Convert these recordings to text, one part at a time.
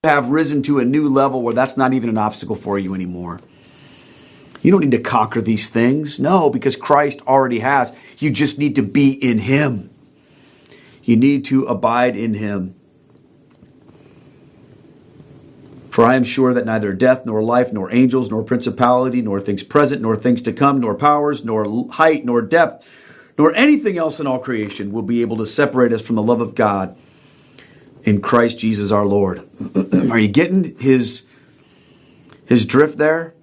have risen to a new level where that's not even an obstacle for you anymore. You don't need to conquer these things. No, because Christ already has. You just need to be in Him. You need to abide in Him. For I am sure that neither death, nor life, nor angels, nor principality, nor things present, nor things to come, nor powers, nor height, nor depth, nor anything else in all creation will be able to separate us from the love of God in Christ Jesus our Lord. Are you getting his drift there?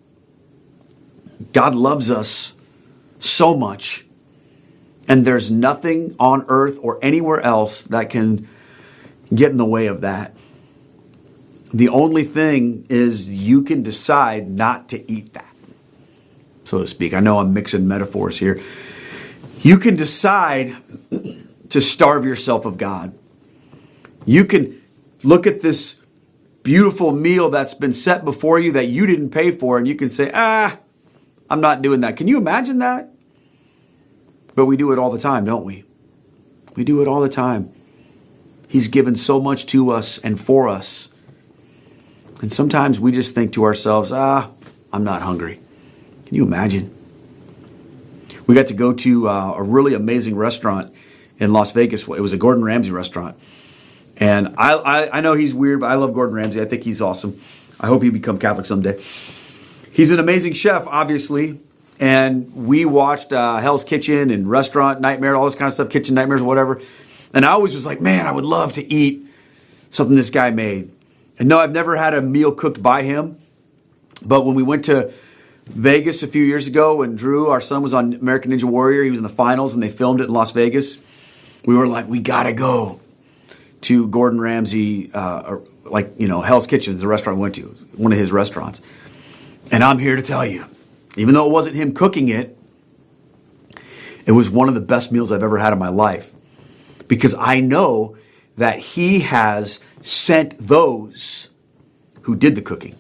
God loves us so much, and there's nothing on earth or anywhere else that can get in the way of that. The only thing is you can decide not to eat that, so to speak. I know I'm mixing metaphors here. You can decide to starve yourself of God. You can look at this beautiful meal that's been set before you that you didn't pay for, and you can say, I'm not doing that. Can you imagine that? But we do it all the time, don't we? We do it all the time. He's given so much to us and for us. And sometimes we just think to ourselves, I'm not hungry. Can you imagine? We got to go to a really amazing restaurant in Las Vegas. It was a Gordon Ramsay restaurant. And I know he's weird, but I love Gordon Ramsay. I think he's awesome. I hope he become Catholic someday. He's an amazing chef, obviously. And we watched Hell's Kitchen and Restaurant Nightmare, all this kind of stuff, Kitchen Nightmares, whatever. And I always was like, man, I would love to eat something this guy made. And no, I've never had a meal cooked by him. But when we went to Vegas a few years ago, when Drew, our son, was on American Ninja Warrior, he was in the finals and they filmed it in Las Vegas. We were like, we got to go to Gordon Ramsay, Hell's Kitchen is the restaurant we went to, one of his restaurants. And I'm here to tell you, even though it wasn't him cooking it, it was one of the best meals I've ever had in my life. Because I know that he has sent those who did the cooking.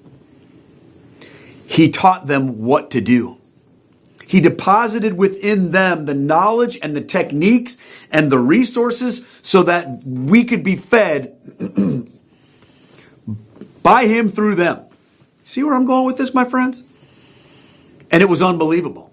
He taught them what to do. He deposited within them the knowledge and the techniques and the resources so that we could be fed by him through them. See where I'm going with this, my friends? And it was unbelievable.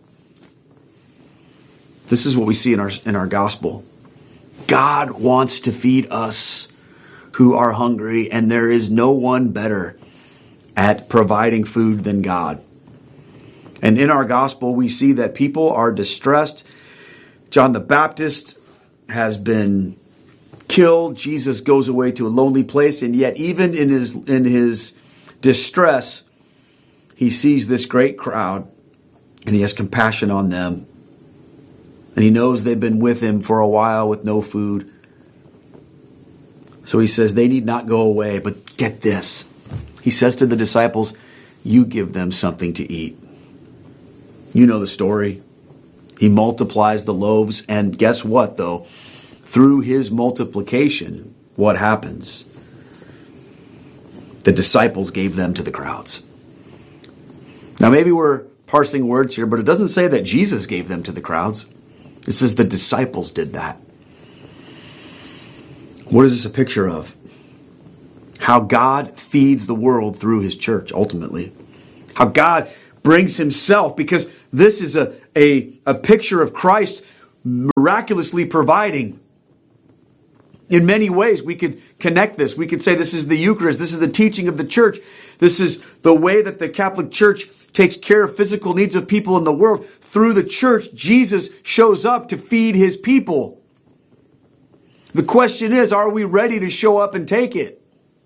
This is what we see in our gospel. God wants to feed us who are hungry, and there is no one better at providing food than God. And in our gospel, we see that people are distressed. John the Baptist has been killed. Jesus goes away to a lonely place, and yet even in his distress, he sees this great crowd, and he has compassion on them. And he knows they've been with him for a while with no food. So he says they need not go away, but get this. He says to the disciples, you give them something to eat. You know the story. He multiplies the loaves, and guess what, though? Through his multiplication, what happens? The disciples gave them to the crowds. Now, maybe we're parsing words here, but it doesn't say that Jesus gave them to the crowds. It says the disciples did that. What is this a picture of? How God feeds the world through his church, ultimately. How God brings himself, because this is a picture of Christ miraculously providing. In many ways, we could connect this. We could say this is the Eucharist. This is the teaching of the church. This is the way that the Catholic Church takes care of physical needs of people in the world. Through the church, Jesus shows up to feed his people. The question is, are we ready to show up and take it?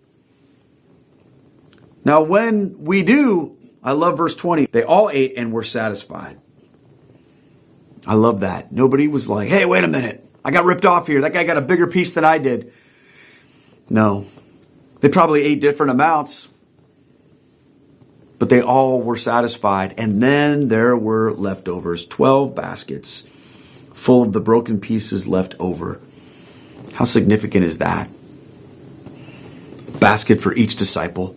Now, when we do, I love verse 20. They all ate and were satisfied. I love that. Nobody was like, hey, wait a minute. I got ripped off here. That guy got a bigger piece than I did. No. They probably ate different amounts, but they all were satisfied. And then there were leftovers, 12 baskets full of the broken pieces left over. How significant is that? A basket for each disciple.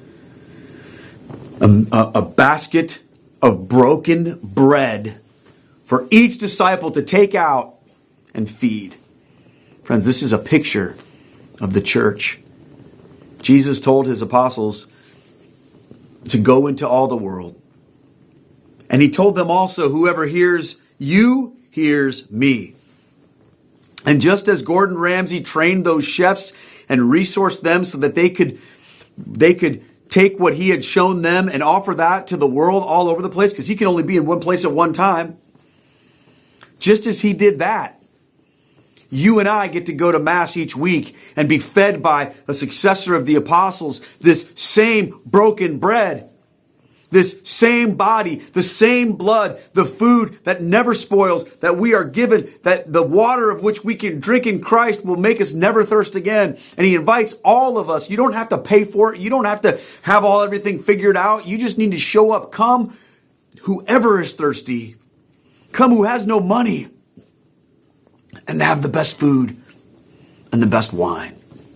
A basket of broken bread for each disciple to take out and feed. Friends, this is a picture of the church. Jesus told his apostles to go into all the world. And he told them also, whoever hears you hears me. And just as Gordon Ramsay trained those chefs and resourced them so that they could take what he had shown them and offer that to the world all over the place, because he can only be in one place at one time. Just as he did that, you and I get to go to Mass each week and be fed by a successor of the apostles, this same broken bread, this same body, the same blood, the food that never spoils, that we are given, that the water of which we can drink in Christ will make us never thirst again. And he invites all of us. You don't have to pay for it. You don't have to have everything figured out. You just need to show up. Come, whoever is thirsty. Come who has no money. And have the best food and the best wine.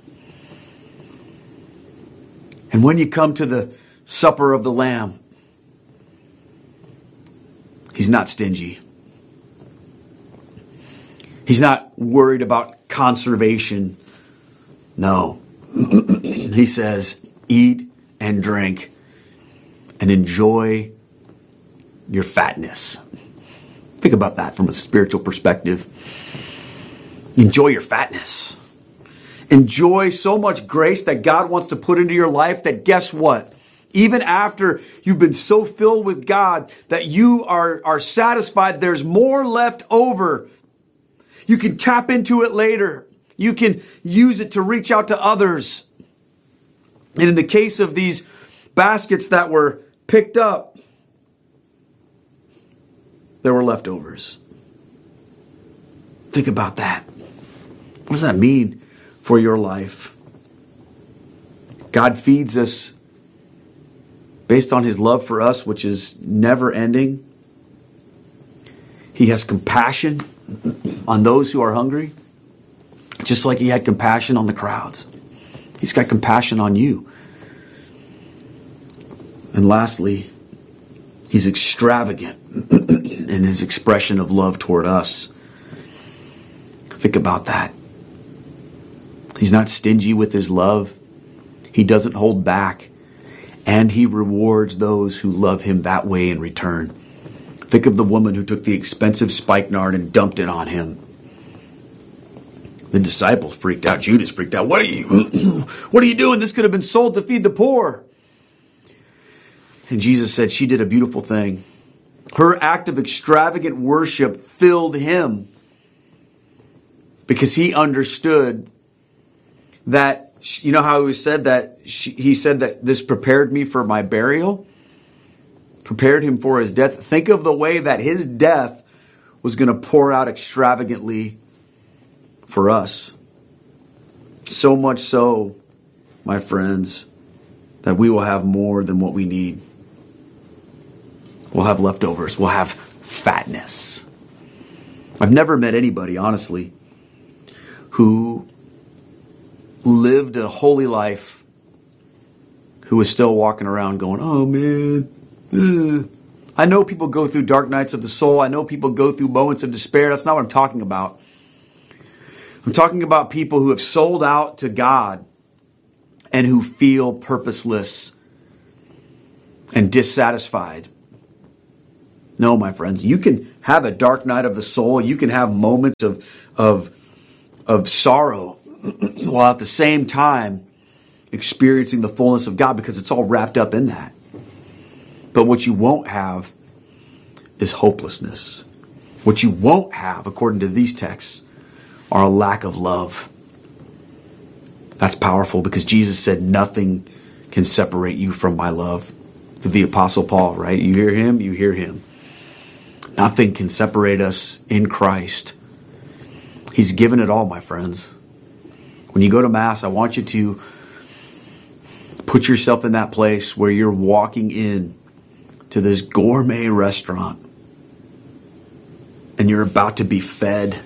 And when you come to the supper of the Lamb, he's not stingy. He's not worried about conservation. No. He says, eat and drink and enjoy your fatness. Think about that from a spiritual perspective. Enjoy your fatness. Enjoy so much grace that God wants to put into your life that, guess what? Even after you've been so filled with God that you are satisfied, there's more left over. You can tap into it later. You can use it to reach out to others. And in the case of these baskets that were picked up, there were leftovers. Think about that. What does that mean for your life? God feeds us based on his love for us, which is never ending. He has compassion on those who are hungry, just like he had compassion on the crowds. He's got compassion on you. And lastly, he's extravagant in his expression of love toward us. Think about that. He's not stingy with his love. He doesn't hold back. And he rewards those who love him that way in return. Think of the woman who took the expensive spikenard and dumped it on him. The disciples freaked out. Judas freaked out. What are you doing? This could have been sold to feed the poor. And Jesus said she did a beautiful thing. Her act of extravagant worship filled him because he understood that, you know how he said that, he said that this prepared me for my burial, prepared him for his death. Think of the way that his death was going to pour out extravagantly for us. So much so, my friends, that we will have more than what we need. We'll have leftovers. We'll have fatness. I've never met anybody, honestly, who lived a holy life who was still walking around going, oh man. I know people go through dark nights of the soul. I know people go through moments of despair. That's not what I'm talking about. I'm talking about people who have sold out to God and who feel purposeless and dissatisfied. No, my friends, you can have a dark night of the soul. You can have moments of sorrow while at the same time experiencing the fullness of God, because it's all wrapped up in that. But what you won't have is hopelessness. What you won't have, according to these texts, are a lack of love. That's powerful, because Jesus said nothing can separate you from my love. To the Apostle Paul, right? You hear him, you hear him. Nothing can separate us in Christ. He's given it all, my friends. When you go to Mass, I want you to put yourself in that place where you're walking in to this gourmet restaurant and you're about to be fed.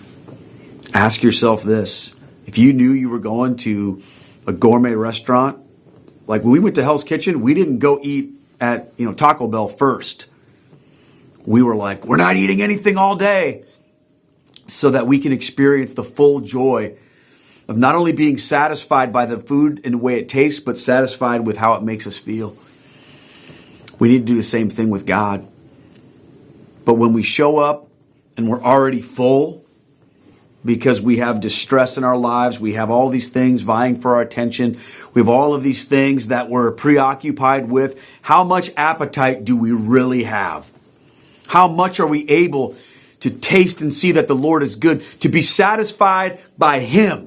Ask yourself this. If you knew you were going to a gourmet restaurant, like when we went to Hell's Kitchen, we didn't go eat at Taco Bell first. We were like, we're not eating anything all day so that we can experience the full joy of not only being satisfied by the food and the way it tastes, but satisfied with how it makes us feel. We need to do the same thing with God. But when we show up and we're already full because we have distress in our lives, we have all these things vying for our attention, we have all of these things that we're preoccupied with, how much appetite do we really have? How much are we able to taste and see that the Lord is good, to be satisfied by Him?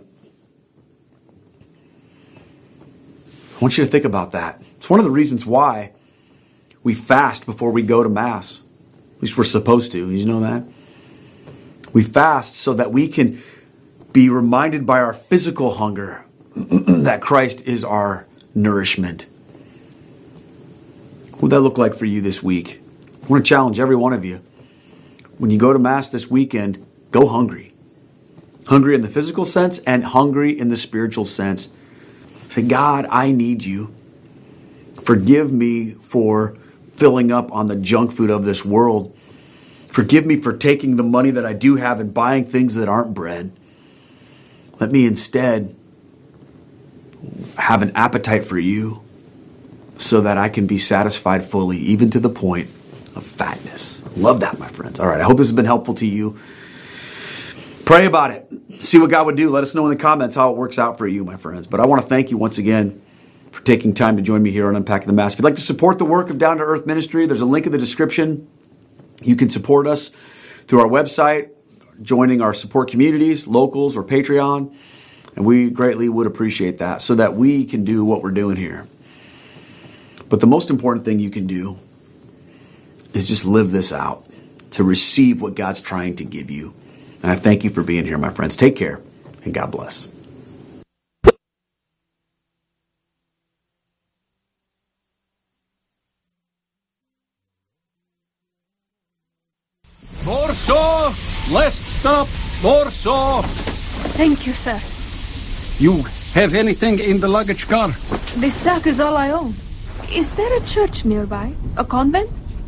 I want you to think about that. It's one of the reasons why we fast before we go to Mass. At least we're supposed to. Did you know that? We fast so that we can be reminded by our physical hunger that Christ is our nourishment. What would that look like for you this week? I want to challenge every one of you. When you go to Mass this weekend, go hungry. Hungry in the physical sense and hungry in the spiritual sense. Say, God, I need you. Forgive me for filling up on the junk food of this world. Forgive me for taking the money that I do have and buying things that aren't bread. Let me instead have an appetite for you so that I can be satisfied fully, even to the point of fatness. Love that, my friends. All right, I hope this has been helpful to you. Pray about it. See what God would do. Let us know in the comments how it works out for you, my friends. But I want to thank you once again for taking time to join me here on Unpacking the Mass. If you'd like to support the work of Down to Earth Ministry, there's a link in the description. You can support us through our website, joining our support communities, locals, or Patreon. And we greatly would appreciate that so that we can do what we're doing here. But the most important thing you can do is just live this out, to receive what God's trying to give you. And I thank you for being here, my friends. Take care, and God bless. More saw, last stop, more saw. Thank you, sir. You have anything in the luggage car? This sack is all I own. Is there a church nearby? A convent?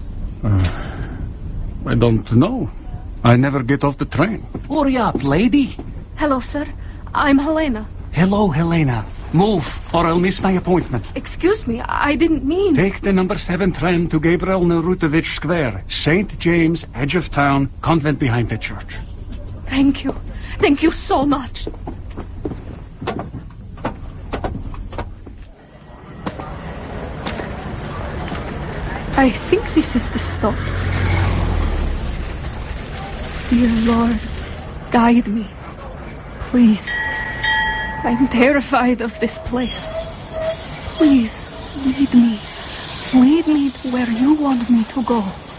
I don't know. I never get off the train. Hurry up, lady. Hello, sir. I'm Helena. Hello, Helena. Move, or I'll miss my appointment. Excuse me, I didn't mean... Take the number 7 tram to Gabriel Nerutovich Square, St. James, edge of town, convent behind the church. Thank you. Thank you so much. I think this is the stop. Dear Lord, guide me. Please. I'm terrified of this place. Please, lead me. Lead me to where you want me to go.